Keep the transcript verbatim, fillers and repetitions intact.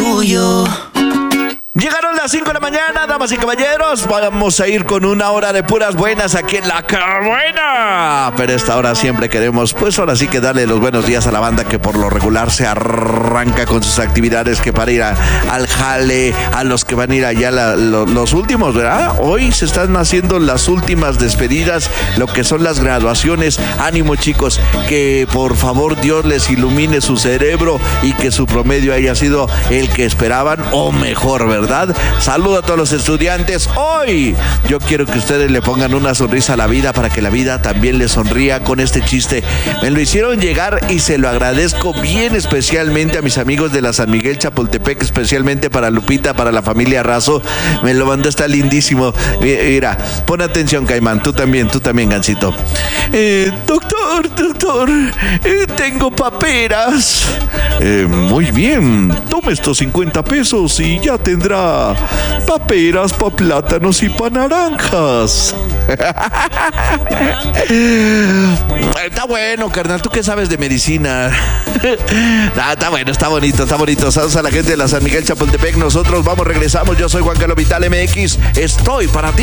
tuyo. Llegaron las cinco de la mañana, damas y caballeros. Vamos a ir con una hora de puras buenas aquí en La Buena. Pero esta hora siempre queremos, pues ahora sí que darle los buenos días a la banda que por lo regular se arranca con sus actividades, que para ir a, al jale, a los que van a ir allá la, lo, los últimos, ¿verdad? Hoy se están haciendo las últimas despedidas, lo que son las graduaciones. Ánimo, chicos, que por favor Dios les ilumine su cerebro y que su promedio haya sido el que esperaban o mejor, ¿verdad? Saludo a todos los estudiantes. Hoy yo quiero que ustedes le pongan una sonrisa a la vida para que la vida también les sonría con este chiste. Me lo hicieron llegar y se lo agradezco bien especialmente a mis amigos de la San Miguel Chapultepec, especialmente para Lupita, para la familia Razo. Me lo mandó, está lindísimo. Mira, pon atención, Caimán, tú también, tú también, Gansito. Eh, doctor, doctor, eh, tengo paperas. Eh, muy bien, tome estos cincuenta pesos y ya tendrá paperas pa' plátanos y pa' naranjas. Está bueno, carnal, ¿tú qué sabes de medicina? Ah, está bueno, está bonito, está bonito. Saludos a la gente de la San Miguel Chapultepec. Nosotros vamos, regresamos. Yo soy Juan Carlos Vital M X. Estoy para ti.